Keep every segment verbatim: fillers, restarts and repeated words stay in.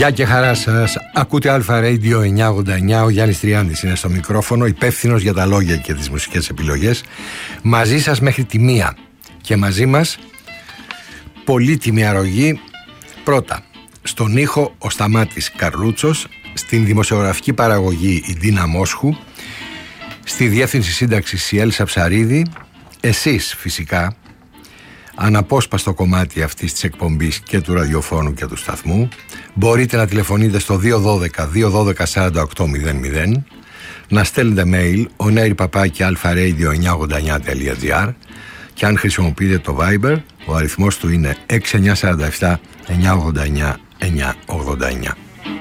Γεια και χαρά σας. Ακούτε Αλφα Radio εννιακόσια ογδόντα εννιά. Ο Γιάννης Τριάντης είναι στο μικρόφωνο, υπεύθυνος για τα λόγια και τις μουσικές επιλογές. Μαζί σας μέχρι τη μία. Και μαζί μας πολύτιμη αρρωγή. Πρώτα, στον ήχο ο Σταμάτης Καρλούτσος, στην δημοσιογραφική παραγωγή η Ντίνα Μόσχου, στη διεύθυνση σύνταξης η Έλσα Ψαρίδη. Εσείς φυσικά, αναπόσπαστο κομμάτι αυτής της εκπομπής και του ραδιοφώνου και του σταθμού, μπορείτε να τηλεφωνείτε στο δύο ένα δύο δύο ένα δύο τέσσερα οκτώ μηδέν μηδέν, να στέλνετε mail onair παπάκι αλφα-radio εννιακόσια ογδόντα εννιά τελεία τζι άρ, και αν χρησιμοποιείτε το Viber, ο αριθμός του είναι έξι εννιά τέσσερα επτά εννιακόσια ογδόντα εννιά εννιακόσια ογδόντα εννιά.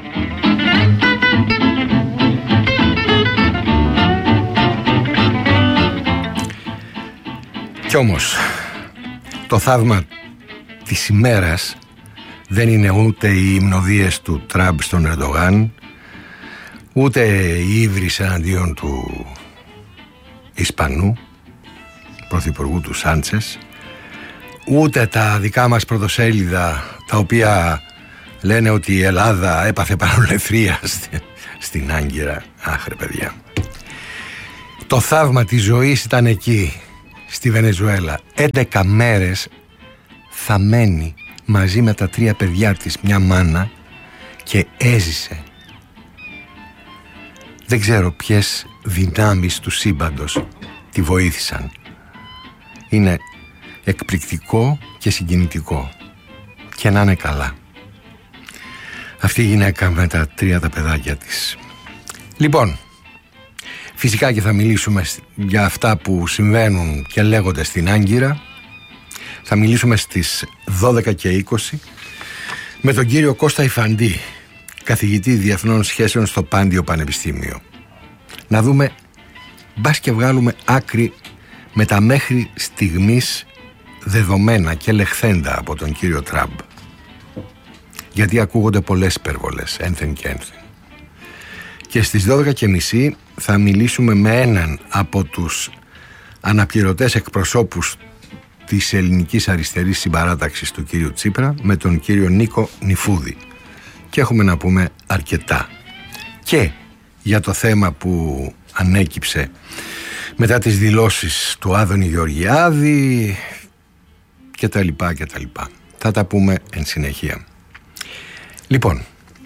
Κι όμως, το θαύμα της ημέρας δεν είναι ούτε οι υμνοδίες του Τραμπ στον Ερντογάν, ούτε η ύβρις εναντίον του Ισπανού πρωθυπουργού του Σάντσες, ούτε τα δικά μας πρωτοσέλιδα τα οποία λένε ότι η Ελλάδα έπαθε παρολευθρία στην Άγκυρα. Αχ ρε παιδιά. Το θαύμα της ζωής ήταν εκεί, στη Βενεζουέλα. έντεκα μέρες θα μένει μαζί με τα τρία παιδιά της μια μάνα και έζησε. Δεν ξέρω ποιες δυνάμεις του σύμπαντος τη βοήθησαν. Είναι εκπληκτικό και συγκινητικό. Και να είναι καλά αυτή η γυναίκα με τα τρία τα παιδάκια της. Λοιπόν, φυσικά και θα μιλήσουμε για αυτά που συμβαίνουν και λέγονται στην Άγκυρα. Θα μιλήσουμε στις δώδεκα και είκοσι με τον κύριο Κώστα Ιφαντή, καθηγητή διεθνών σχέσεων στο Πάντιο Πανεπιστήμιο. Να δούμε, μπας και βγάλουμε άκρη με τα μέχρι στιγμής δεδομένα και λεχθέντα από τον κύριο Τραμπ. Γιατί ακούγονται πολλές υπερβολές, ένθεν και ένθεν. Και στις δώδεκα και μισή θα μιλήσουμε με έναν από τους αναπληρωτές εκπροσώπους της ελληνικής αριστερής συμπαράταξης του κύριου Τσίπρα, με τον κύριο Νίκο Νιφούδη. Και έχουμε να πούμε αρκετά και για το θέμα που ανέκυψε μετά τις δηλώσεις του Άδωνη Γεωργιάδη και τα λοιπά και τα λοιπά. Θα τα πούμε εν συνεχεία. Λοιπόν,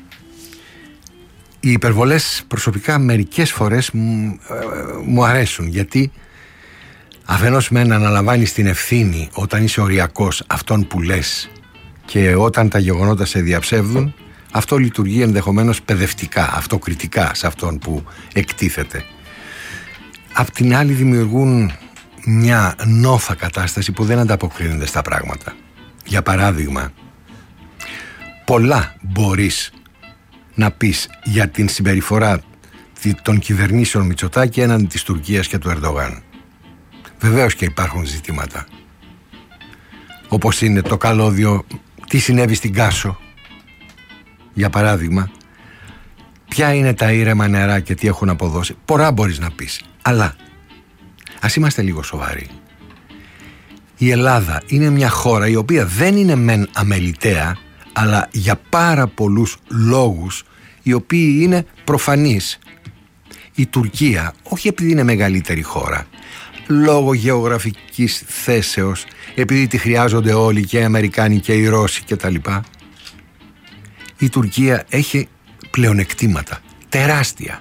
οι υπερβολές προσωπικά μερικές φορές μου, ε, μου αρέσουν, γιατί αφενός μεν αναλαμβάνεις την ευθύνη όταν είσαι οριακός αυτών που λες, και όταν τα γεγονότα σε διαψεύδουν, αυτό λειτουργεί ενδεχομένως παιδευτικά, αυτοκριτικά σε αυτόν που εκτίθεται. Απ' την άλλη δημιουργούν μια νόθα κατάσταση που δεν ανταποκρίνεται στα πράγματα. Για παράδειγμα, πολλά μπορείς να πεις για την συμπεριφορά των κυβερνήσεων Μητσοτάκη έναντι της Τουρκίας και του Ερντογάν. Βεβαίως και υπάρχουν ζητήματα, όπως είναι το καλώδιο, τι συνέβη στην Κάσο για παράδειγμα, ποια είναι τα ήρεμα νερά και τι έχουν αποδώσει. Πολλά μπορείς να πεις, αλλά ας είμαστε λίγο σοβαροί. Η Ελλάδα είναι μια χώρα η οποία δεν είναι μεν αμεληταία, αλλά για πάρα πολλούς λόγους οι οποίοι είναι προφανείς. Η Τουρκία, όχι επειδή είναι μεγαλύτερη χώρα, λόγω γεωγραφικής θέσεως, επειδή τη χρειάζονται όλοι, και οι Αμερικάνοι και οι Ρώσοι και τα λοιπά, η Τουρκία έχει πλεονεκτήματα τεράστια.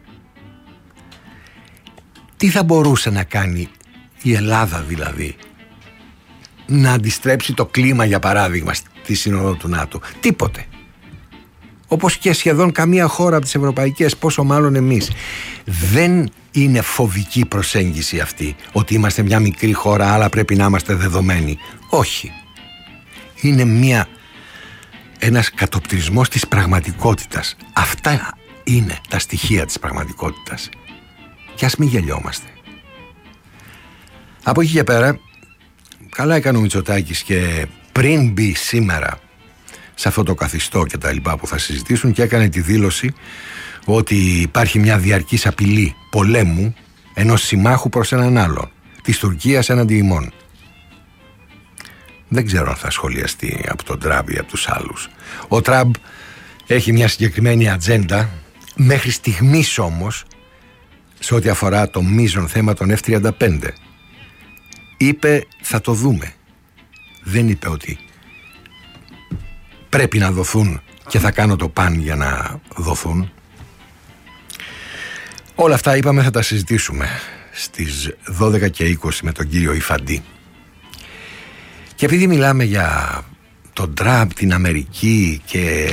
Τι θα μπορούσε να κάνει η Ελλάδα δηλαδή? Να αντιστρέψει το κλίμα, για παράδειγμα, στη Σύνοδο του ΝΑΤΟ? Τίποτε. Όπως και σχεδόν καμία χώρα από τις ευρωπαϊκές, πόσο μάλλον εμείς. Δεν είναι φοβική προσέγγιση αυτή, ότι είμαστε μια μικρή χώρα αλλά πρέπει να είμαστε δεδομένοι. Όχι. Είναι μια, ένας κατοπτρισμός της πραγματικότητας. Αυτά είναι τα στοιχεία της πραγματικότητας. Και ας μην γελιόμαστε. Από εκεί και πέρα, καλά έκανε ο Μητσοτάκης και πριν μπει σήμερα σε αυτό το καθιστό και τα λοιπά που θα συζητήσουν, και έκανε τη δήλωση ότι υπάρχει μια διαρκής απειλή πολέμου ενός συμμάχου προς έναν άλλο, της Τουρκίας έναντι ημών. Δεν ξέρω αν θα σχολιαστεί από τον Τραμπ ή από τους άλλους. Ο Τραμπ έχει μια συγκεκριμένη ατζέντα. Μέχρι στιγμής όμως, σε ό,τι αφορά το μείζον θέμα των εφ τριάντα πέντε, είπε θα το δούμε. Δεν είπε ότι πρέπει να δοθούν και θα κάνω το παν για να δοθούν. Όλα αυτά είπαμε θα τα συζητήσουμε στις δώδεκα και είκοσι με τον κύριο Ιφαντή. Και επειδή μιλάμε για τον Τραμπ, την Αμερική, και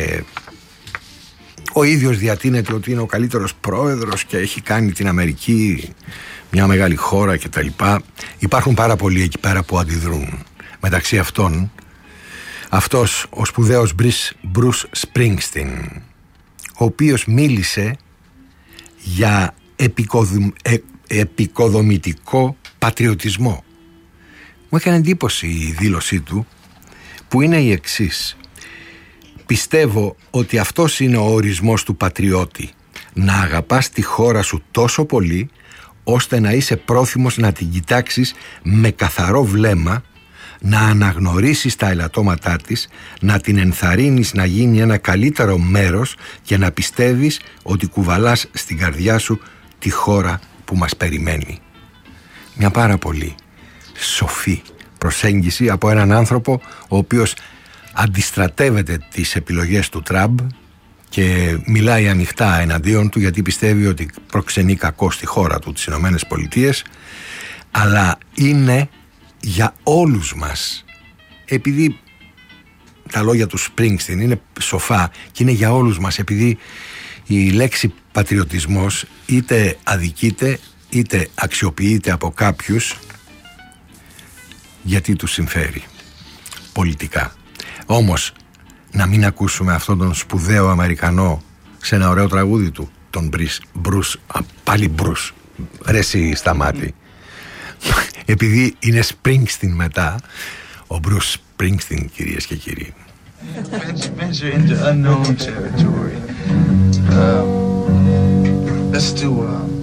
ο ίδιος διατείνεται ότι είναι ο καλύτερος πρόεδρος και έχει κάνει την Αμερική μια μεγάλη χώρα και τα λοιπά, υπάρχουν πάρα πολλοί εκεί πέρα που αντιδρούν. Μεταξύ αυτών αυτός ο σπουδαίος Μπρους Σπρίνγκστιν, ο οποίος μίλησε για επικοδομ, ε, επικοδομητικό πατριωτισμό. Μου έκανε εντύπωση η δήλωσή του, που είναι η εξής: πιστεύω ότι αυτός είναι ο ορισμός του πατριώτη, να αγαπάς τη χώρα σου τόσο πολύ ώστε να είσαι πρόθυμος να την κοιτάξεις με καθαρό βλέμμα, να αναγνωρίσεις τα ελαττώματά της, να την ενθαρρύνεις να γίνει ένα καλύτερο μέρος και να πιστεύεις ότι κουβαλάς στην καρδιά σου τη χώρα που μας περιμένει. Μια πάρα πολύ σοφή προσέγγιση από έναν άνθρωπο ο οποίος αντιστρατεύεται τις επιλογές του Τραμπ και μιλάει ανοιχτά εναντίον του, γιατί πιστεύει ότι προξενεί κακό στη χώρα του, τις Ηνωμένες Πολιτείες, αλλά είναι για όλους μας, επειδή τα λόγια του Σπρίνγκστιν είναι σοφά και είναι για όλους μας, επειδή η λέξη πατριωτισμός είτε αδικείται είτε αξιοποιείται από κάποιους γιατί τους συμφέρει πολιτικά. Όμως να μην ακούσουμε αυτόν τον σπουδαίο Αμερικανό σε ένα ωραίο τραγούδι του, τον Μπρους, πάλι Μπρους, ρε εσύ Σταμάτη, επειδή είναι Σπρίνγκστιν μετά, ο Μπρους Σπρίνγκστιν, κυρίες και κύριοι. Venture into unknown territory. Um, let's do uh,